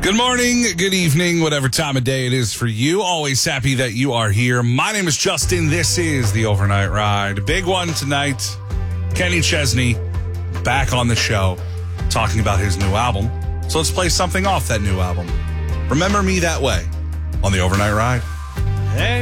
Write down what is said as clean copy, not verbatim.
Good morning, good evening, whatever time of day it is for you. Always happy that you are here. My name is Justin. This is the Overnight Ride. Big one tonight. Kenny Chesney back on the show talking about his new album. So let's play something off that new album. Remember Me That Way on the Overnight Ride. Hey,